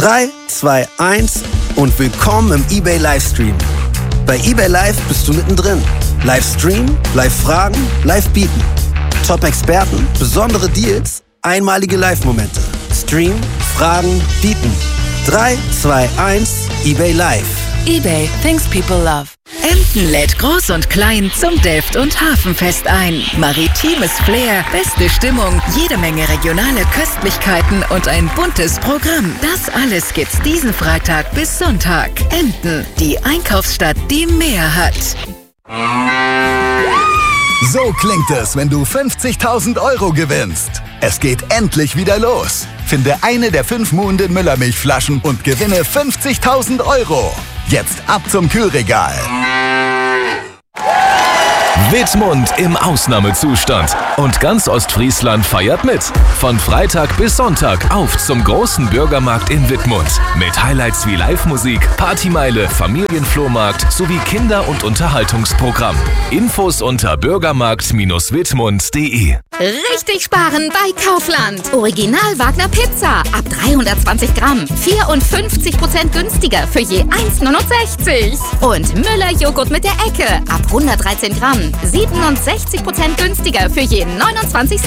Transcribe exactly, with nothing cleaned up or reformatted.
drei, zwei, eins und willkommen im eBay Livestream. Bei eBay Live bist du mittendrin. Live streamen, live fragen, live bieten. Top-Experten, besondere Deals, einmalige Live-Momente. Stream, fragen, bieten. drei, zwei, eins, eBay Live. eBay, things people love. Emden lädt Groß und Klein zum Delft- und Hafenfest ein. Maritimes Flair, beste Stimmung, jede Menge regionale Köstlichkeiten und ein buntes Programm. Das alles gibt's diesen Freitag bis Sonntag. Emden, die Einkaufsstadt, die mehr hat. So klingt es, wenn du fünfzigtausend Euro gewinnst. Es geht endlich wieder los. Finde eine der fünf Muhnden Müllermilchflaschen und gewinne fünfzigtausend Euro. Jetzt ab zum Kühlregal. Wittmund im Ausnahmezustand. Und ganz Ostfriesland feiert mit. Von Freitag bis Sonntag auf zum großen Bürgermarkt in Wittmund. Mit Highlights wie Live-Musik, Partymeile, Familienflohmarkt sowie Kinder- und Unterhaltungsprogramm. Infos unter bürgermarkt Bindestrich wittmund punkt de. Richtig sparen bei Kaufland. Original Wagner Pizza ab dreihundertzwanzig Gramm. vierundfünfzig Prozent günstiger für je eins neunundsechzig. Und Müller Joghurt mit der Ecke ab hundertdreizehn Gramm. siebenundsechzig Prozent günstiger für je neunundzwanzig